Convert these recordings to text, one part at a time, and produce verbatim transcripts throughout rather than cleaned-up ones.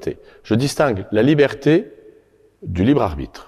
liberté. Je distingue la liberté du libre arbitre.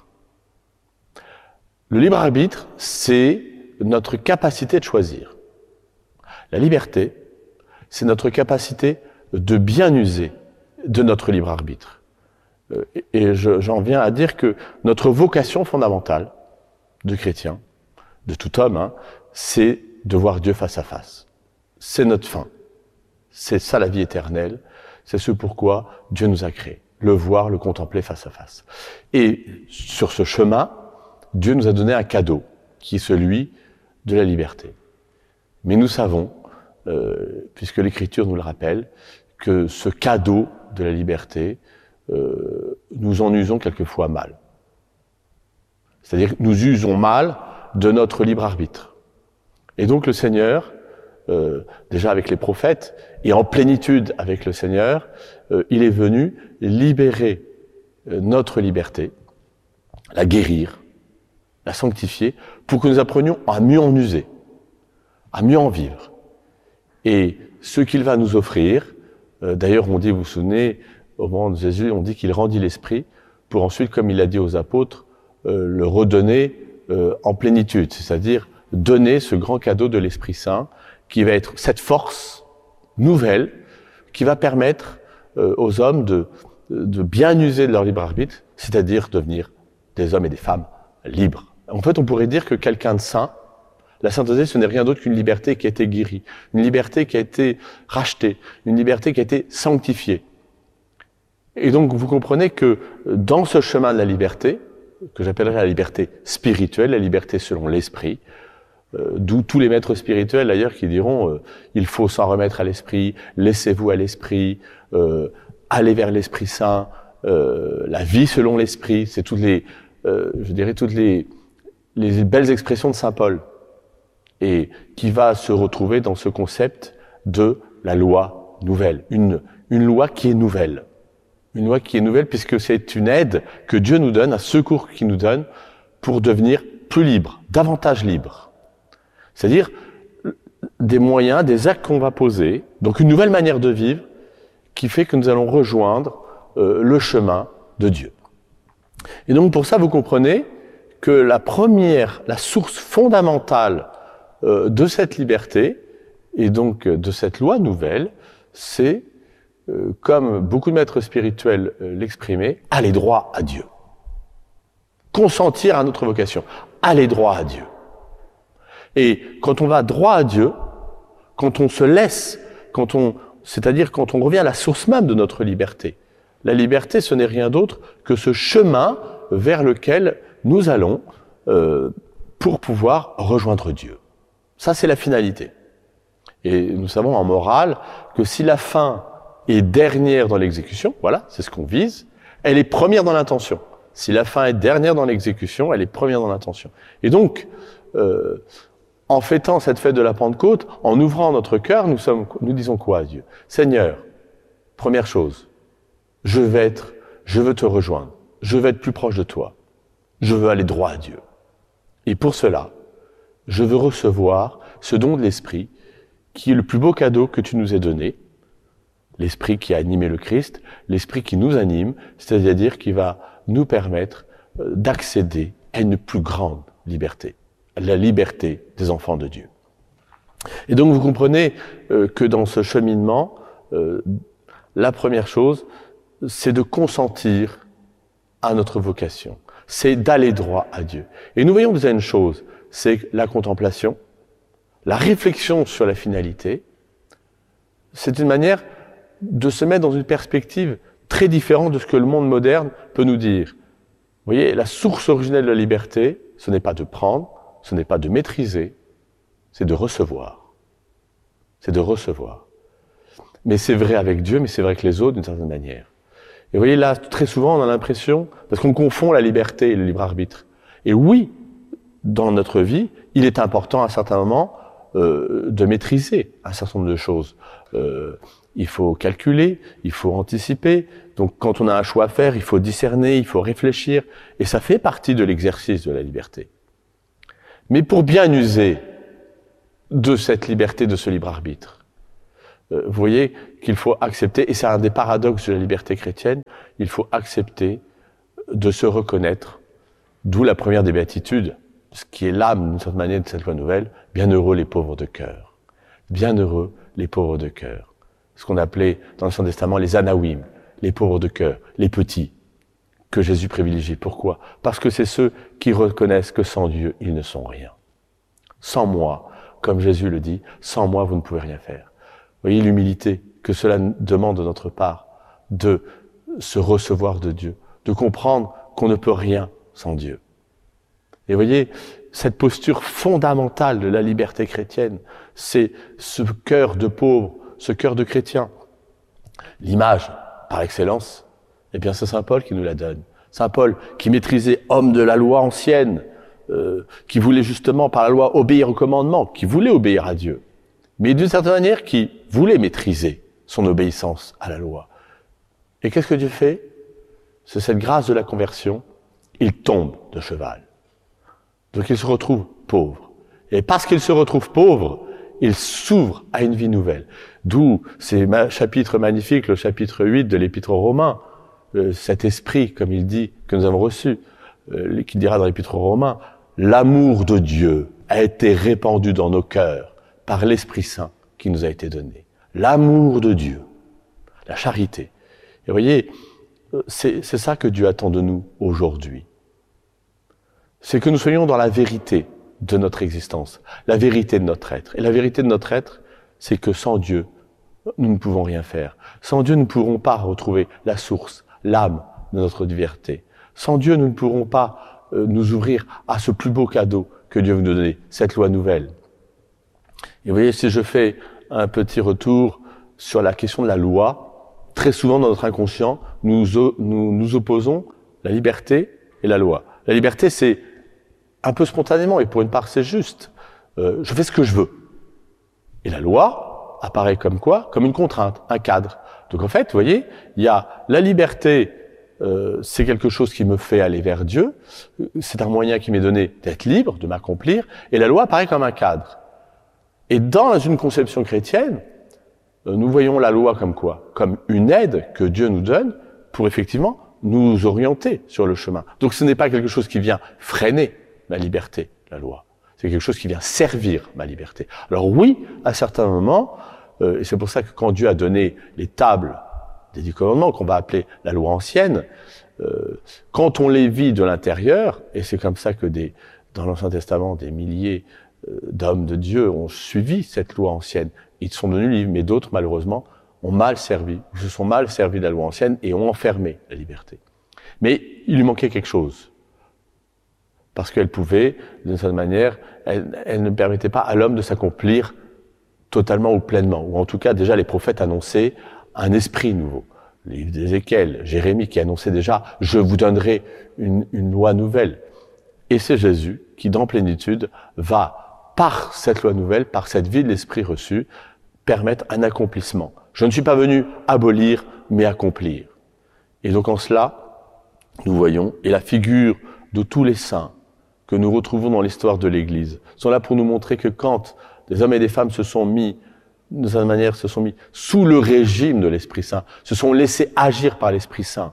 Le libre arbitre, c'est notre capacité de choisir. La liberté, c'est notre capacité de bien user de notre libre arbitre. Et je, j'en viens à dire que notre vocation fondamentale de chrétien, de tout homme, hein, c'est de voir Dieu face à face. C'est notre fin. C'est ça la vie éternelle. C'est ce pourquoi Dieu nous a créés. Le voir, le contempler face à face. Et sur ce chemin, Dieu nous a donné un cadeau, qui est celui de la liberté. Mais nous savons, euh, puisque l'Écriture nous le rappelle, que ce cadeau de la liberté, euh, nous en usons quelquefois mal. C'est-à-dire que nous usons mal de notre libre arbitre. Et donc le Seigneur, euh, déjà avec les prophètes, et en plénitude avec le Seigneur, euh, il est venu libérer euh, notre liberté, la guérir, la sanctifier, pour que nous apprenions à mieux en user, à mieux en vivre. Et ce qu'il va nous offrir, euh, d'ailleurs on dit, vous vous souvenez, au moment de Jésus, on dit qu'il rendit l'Esprit, pour ensuite, comme il a dit aux apôtres, euh, le redonner euh, en plénitude, c'est-à-dire donner ce grand cadeau de l'Esprit Saint, qui va être cette force nouvelle, qui va permettre euh, aux hommes de, de bien user de leur libre arbitre, c'est-à-dire devenir des hommes et des femmes libres. En fait, on pourrait dire que quelqu'un de saint, la sainteté, ce n'est rien d'autre qu'une liberté qui a été guérie, une liberté qui a été rachetée, une liberté qui a été sanctifiée. Et donc, vous comprenez que dans ce chemin de la liberté, que j'appellerais la liberté spirituelle, la liberté selon l'esprit, euh, d'où tous les maîtres spirituels d'ailleurs qui diront euh, il faut s'en remettre à l'esprit, laissez-vous à l'esprit, euh, allez vers l'Esprit Saint, euh, la vie selon l'esprit, c'est toutes les, euh, je dirais toutes les, les belles expressions de saint Paul, et qui va se retrouver dans ce concept de la loi nouvelle, une, une loi qui est nouvelle. Une loi qui est nouvelle puisque c'est une aide que Dieu nous donne, un secours qu'il nous donne pour devenir plus libre, davantage libre. C'est-à-dire des moyens, des actes qu'on va poser, donc une nouvelle manière de vivre qui fait que nous allons rejoindre euh, le chemin de Dieu. Et donc pour ça, vous comprenez que la première, la source fondamentale euh, de cette liberté et donc de cette loi nouvelle, c'est Euh, comme beaucoup de maîtres spirituels euh, l'exprimaient, aller droit à Dieu. Consentir à notre vocation, aller droit à Dieu. Et quand on va droit à Dieu, quand on se laisse, quand on, c'est-à-dire quand on revient à la source même de notre liberté, la liberté, ce n'est rien d'autre que ce chemin vers lequel nous allons euh, pour pouvoir rejoindre Dieu. Ça, c'est la finalité. Et nous savons en morale que si la fin est dernière dans l'exécution, voilà, c'est ce qu'on vise, elle est première dans l'intention. Si la fin est dernière dans l'exécution, elle est première dans l'intention. Et donc, euh, en fêtant cette fête de la Pentecôte, en ouvrant notre cœur, nous sommes, nous disons quoi à Dieu? Seigneur, première chose, je vais être, je veux te rejoindre, je veux être plus proche de toi, je veux aller droit à Dieu. Et pour cela, je veux recevoir ce don de l'Esprit, qui est le plus beau cadeau que tu nous aies donné, l'Esprit qui a animé le Christ, l'Esprit qui nous anime, c'est-à-dire qui va nous permettre d'accéder à une plus grande liberté, la liberté des enfants de Dieu. Et donc vous comprenez euh, que dans ce cheminement, euh, la première chose, c'est de consentir à notre vocation, c'est d'aller droit à Dieu. Et nous voyons déjà une chose, c'est la contemplation, la réflexion sur la finalité, c'est une manière de se mettre dans une perspective très différente de ce que le monde moderne peut nous dire. Vous voyez, la source originelle de la liberté, ce n'est pas de prendre, ce n'est pas de maîtriser, c'est de recevoir. C'est de recevoir. Mais c'est vrai avec Dieu, mais c'est vrai avec les autres d'une certaine manière. Et vous voyez, là, très souvent, on a l'impression, parce qu'on confond la liberté et le libre arbitre. Et oui, dans notre vie, il est important à un certain moment euh, de maîtriser un certain nombre de choses. Euh, Il faut calculer, il faut anticiper. Donc quand on a un choix à faire, il faut discerner, il faut réfléchir. Et ça fait partie de l'exercice de la liberté. Mais pour bien user de cette liberté, de ce libre arbitre, Euh, vous voyez qu'il faut accepter, et c'est un des paradoxes de la liberté chrétienne, il faut accepter de se reconnaître, d'où la première des béatitudes, ce qui est l'âme, d'une certaine manière, de cette loi nouvelle, bienheureux les pauvres de cœur. Bienheureux les pauvres de cœur. Ce qu'on appelait dans l'Ancien Testament les anawim, les pauvres de cœur, les petits, que Jésus privilégie. Pourquoi? Parce que c'est ceux qui reconnaissent que sans Dieu, ils ne sont rien. Sans moi, comme Jésus le dit, sans moi, vous ne pouvez rien faire. Vous voyez l'humilité que cela demande de notre part, de se recevoir de Dieu, de comprendre qu'on ne peut rien sans Dieu. Et vous voyez, cette posture fondamentale de la liberté chrétienne, c'est ce cœur de pauvre, ce cœur de chrétien. L'image, par excellence, eh bien c'est Saint Paul qui nous la donne. Saint Paul, qui maîtrisait homme de la loi ancienne, euh, qui voulait justement par la loi obéir au commandement, qui voulait obéir à Dieu, mais d'une certaine manière qui voulait maîtriser son obéissance à la loi. Et qu'est-ce que Dieu fait? C'est cette grâce de la conversion, il tombe de cheval. Donc il se retrouve pauvre. Et parce qu'il se retrouve pauvre, il s'ouvre à une vie nouvelle. D'où ces chapitres magnifiques, le chapitre huit de l'Épître aux Romains, euh, cet esprit, comme il dit, que nous avons reçu, euh, qui dira dans l'Épître aux Romains, l'amour de Dieu a été répandu dans nos cœurs par l'Esprit Saint qui nous a été donné. L'amour de Dieu, la charité. Et vous voyez, c'est, c'est ça que Dieu attend de nous aujourd'hui. C'est que nous soyons dans la vérité de notre existence, la vérité de notre être. Et la vérité de notre être, c'est que sans Dieu, nous ne pouvons rien faire. Sans Dieu, nous ne pourrons pas retrouver la source, l'âme de notre liberté. Sans Dieu, nous ne pourrons pas euh, nous ouvrir à ce plus beau cadeau que Dieu veut nous donner, cette loi nouvelle. Et vous voyez, si je fais un petit retour sur la question de la loi, très souvent dans notre inconscient, nous nous, nous opposons la liberté et la loi. La liberté, c'est un peu spontanément, et pour une part, c'est juste. Euh, je fais ce que je veux. Et la loi apparaît comme quoi? Comme une contrainte, un cadre. Donc en fait, vous voyez, il y a la liberté, euh, c'est quelque chose qui me fait aller vers Dieu, c'est un moyen qui m'est donné d'être libre, de m'accomplir, et la loi apparaît comme un cadre. Et dans une conception chrétienne, euh, nous voyons la loi comme quoi? Comme une aide que Dieu nous donne pour effectivement nous orienter sur le chemin. Donc ce n'est pas quelque chose qui vient freiner ma liberté, la loi. C'est quelque chose qui vient servir ma liberté. Alors oui, à certains moments, euh, et c'est pour ça que quand Dieu a donné les tables des dix commandements, qu'on va appeler la loi ancienne, euh, quand on les vit de l'intérieur, et c'est comme ça que des, dans l'Ancien Testament, des milliers euh, d'hommes de Dieu ont suivi cette loi ancienne. Ils sont devenus libres, mais d'autres, malheureusement, ont mal servi, ou se sont mal servis de la loi ancienne et ont enfermé la liberté. Mais il lui manquait quelque chose. Parce qu'elle pouvait, d'une certaine manière, elle, elle ne permettait pas à l'homme de s'accomplir totalement ou pleinement. Ou en tout cas, déjà, les prophètes annonçaient un esprit nouveau. Les livres d'Ézéchiel, Jérémie qui annonçait déjà « Je vous donnerai une, une loi nouvelle ». Et c'est Jésus qui, dans plénitude, va, par cette loi nouvelle, par cette vie de l'esprit reçu, permettre un accomplissement. Je ne suis pas venu abolir, mais accomplir. Et donc en cela, nous voyons, et la figure de tous les saints que nous retrouvons dans l'histoire de l'Église sont là pour nous montrer que quand des hommes et des femmes se sont mis, de cette manière, se sont mis sous le régime de l'Esprit Saint, se sont laissés agir par l'Esprit Saint,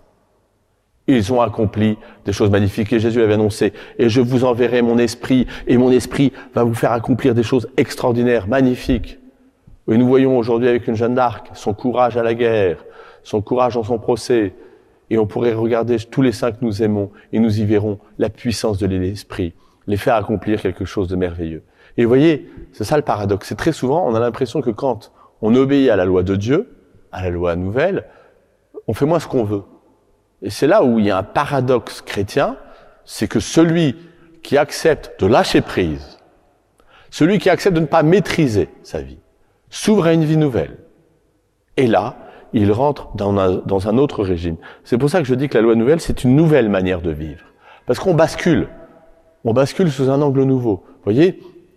ils ont accompli des choses magnifiques. Et Jésus avait annoncé, et je vous enverrai mon esprit, et mon esprit va vous faire accomplir des choses extraordinaires, magnifiques. Et nous voyons aujourd'hui avec une Jeanne d'Arc, son courage à la guerre, son courage dans son procès, et on pourrait regarder tous les saints que nous aimons, et nous y verrons la puissance de l'Esprit, les faire accomplir quelque chose de merveilleux. Et vous voyez, c'est ça le paradoxe. C'est très souvent, on a l'impression que quand on obéit à la loi de Dieu, à la loi nouvelle, on fait moins ce qu'on veut. Et c'est là où il y a un paradoxe chrétien, c'est que celui qui accepte de lâcher prise, celui qui accepte de ne pas maîtriser sa vie, s'ouvre à une vie nouvelle. Et là, il rentre dans un, dans un autre régime. C'est pour ça que je dis que la loi nouvelle, c'est une nouvelle manière de vivre. Parce qu'on bascule. On bascule sous un angle nouveau. Vous voyez?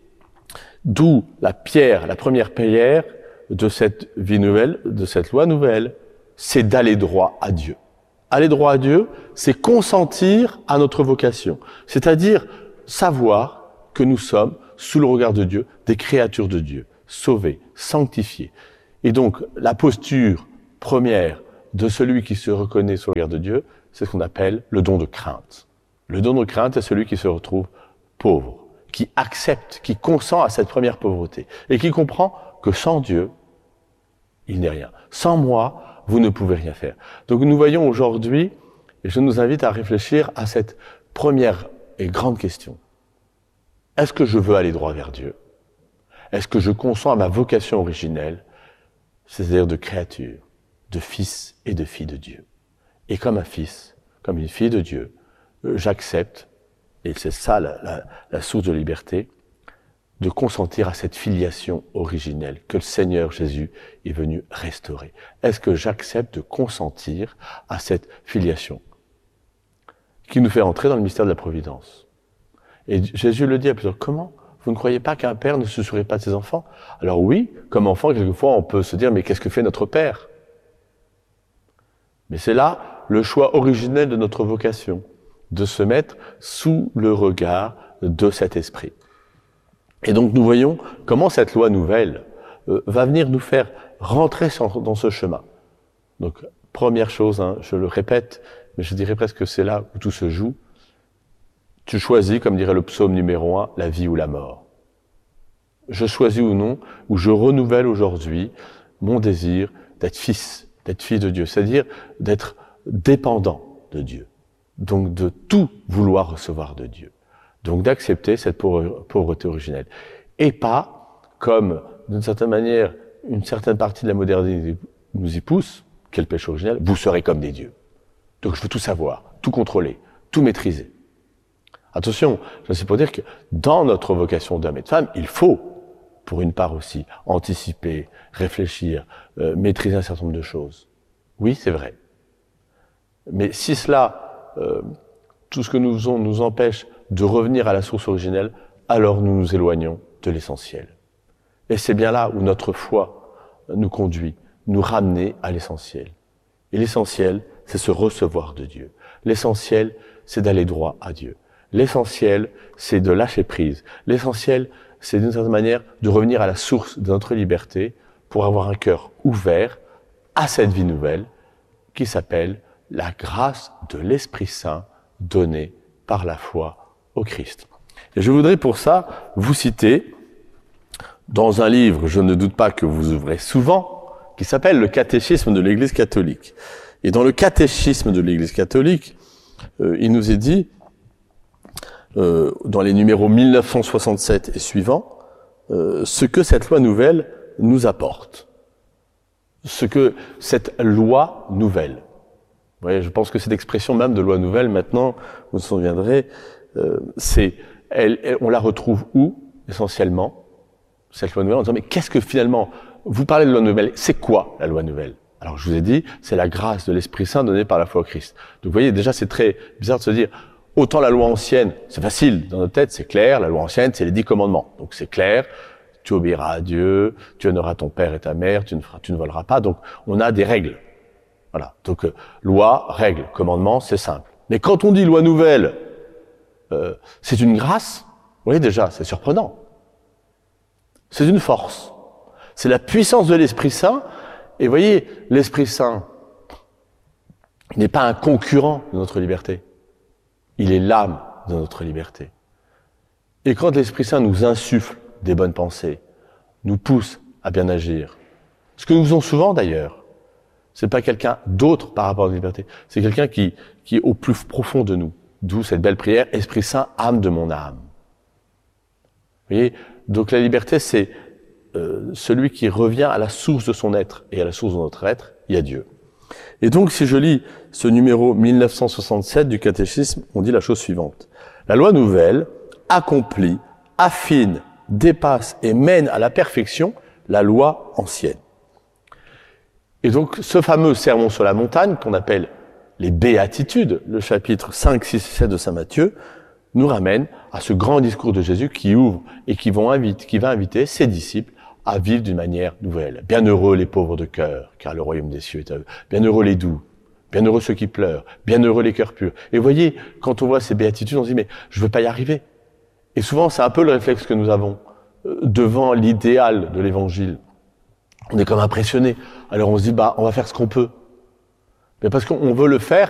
D'où la pierre, la première pierre de cette vie nouvelle, de cette loi nouvelle, c'est d'aller droit à Dieu. Aller droit à Dieu, c'est consentir à notre vocation. C'est-à-dire savoir que nous sommes, sous le regard de Dieu, des créatures de Dieu, sauvées, sanctifiées. Et donc, la posture première de celui qui se reconnaît sur le regard de Dieu, c'est ce qu'on appelle le don de crainte. Le don de crainte est celui qui se retrouve pauvre, qui accepte, qui consent à cette première pauvreté, et qui comprend que sans Dieu, il n'est rien. Sans moi, vous ne pouvez rien faire. Donc nous voyons aujourd'hui, et je nous invite à réfléchir à cette première et grande question. Est-ce que je veux aller droit vers Dieu? Est-ce que je consens à ma vocation originelle, c'est-à-dire de créature, de fils et de fille de Dieu? Et comme un fils, comme une fille de Dieu, j'accepte, et c'est ça la, la, la source de liberté, de consentir à cette filiation originelle que le Seigneur Jésus est venu restaurer. Est-ce que j'accepte de consentir à cette filiation qui nous fait entrer dans le mystère de la providence? Et Jésus le dit à plusieurs. Comment? Vous ne croyez pas qu'un père ne se soucie pas de ses enfants? Alors oui, comme enfant, quelquefois, on peut se dire, mais qu'est-ce que fait notre père? Mais c'est là le choix originel de notre vocation, de se mettre sous le regard de cet esprit. Et donc nous voyons comment cette loi nouvelle euh, va venir nous faire rentrer dans ce chemin. Donc première chose, hein, je le répète, mais je dirais presque que c'est là où tout se joue. Tu choisis, comme dirait le psaume numéro un, la vie ou la mort. Je choisis ou non, ou je renouvelle aujourd'hui mon désir d'être fils, d'être fille de Dieu, c'est-à-dire d'être dépendant de Dieu. Donc de tout vouloir recevoir de Dieu. Donc d'accepter cette pauvreté originelle. Et pas, comme d'une certaine manière, une certaine partie de la modernité nous y pousse, quel péché originel, vous serez comme des dieux. Donc je veux tout savoir, tout contrôler, tout maîtriser. Attention, c'est pour dire que dans notre vocation d'homme et de femme, il faut, pour une part aussi, anticiper, réfléchir, euh, maîtriser un certain nombre de choses. Oui, c'est vrai. Mais si cela, euh, tout ce que nous faisons nous empêche de revenir à la source originelle, alors nous nous éloignons de l'essentiel. Et c'est bien là où notre foi nous conduit, nous ramener à l'essentiel. Et l'essentiel, c'est se recevoir de Dieu. L'essentiel, c'est d'aller droit à Dieu. L'essentiel, c'est de lâcher prise. L'essentiel, c'est d'une certaine manière de revenir à la source de notre liberté pour avoir un cœur ouvert à cette vie nouvelle qui s'appelle la grâce de l'Esprit Saint donnée par la foi au Christ. Et je voudrais pour ça vous citer dans un livre, je ne doute pas que vous ouvrez souvent, qui s'appelle le Catéchisme de l'Église catholique. Et dans le Catéchisme de l'Église catholique, euh, il nous est dit, euh, dans les numéros mille neuf cent soixante-sept et suivants, euh, ce que cette loi nouvelle nous apporte. Ce que cette loi nouvelle. Vous voyez, je pense que cette expression même de loi nouvelle, maintenant, vous vous souviendrez, euh, c'est, elle, elle, on la retrouve où, essentiellement, cette loi nouvelle, en disant, mais qu'est-ce que finalement, vous parlez de loi nouvelle, c'est quoi la loi nouvelle? Alors je vous ai dit, c'est la grâce de l'Esprit Saint donnée par la foi au Christ. Donc vous voyez, déjà c'est très bizarre de se dire, autant la loi ancienne, c'est facile, dans notre tête, c'est clair, la loi ancienne, c'est les dix commandements. Donc c'est clair, tu obéiras à Dieu, tu honoreras ton père et ta mère, tu ne, feras, tu ne voleras pas, donc on a des règles. Voilà, donc euh, loi, règle, commandement, c'est simple. Mais quand on dit loi nouvelle, euh, c'est une grâce, vous voyez déjà, c'est surprenant. C'est une force. C'est la puissance de l'Esprit Saint. Et vous voyez, l'Esprit Saint n'est pas un concurrent de notre liberté. Il est l'âme de notre liberté. Et quand l'Esprit Saint nous insuffle des bonnes pensées, nous pousse à bien agir, ce que nous faisons souvent d'ailleurs, c'est pas quelqu'un d'autre par rapport à la liberté, c'est quelqu'un qui, qui est au plus profond de nous. D'où cette belle prière, Esprit Saint, âme de mon âme. Vous voyez, donc la liberté, c'est euh, celui qui revient à la source de son être. Et à la source de notre être, il y a Dieu. Et donc, si je lis ce numéro mille neuf cent soixante-sept du catéchisme, on dit la chose suivante. La loi nouvelle accomplit, affine, dépasse et mène à la perfection la loi ancienne. Et donc, ce fameux sermon sur la montagne, qu'on appelle les béatitudes, le chapitre cinq, six et sept de saint Matthieu, nous ramène à ce grand discours de Jésus qui ouvre et qui, vont inviter, qui va inviter ses disciples à vivre d'une manière nouvelle. Bienheureux les pauvres de cœur, car le royaume des cieux est à eux. Bienheureux les doux, bienheureux ceux qui pleurent, bienheureux les cœurs purs. Et vous voyez, quand on voit ces béatitudes, on se dit, mais je veux pas y arriver. Et souvent, c'est un peu le réflexe que nous avons euh, devant l'idéal de l'évangile. on est comme impressionné. Alors on se dit, bah, on va faire ce qu'on peut. Mais parce qu'on veut le faire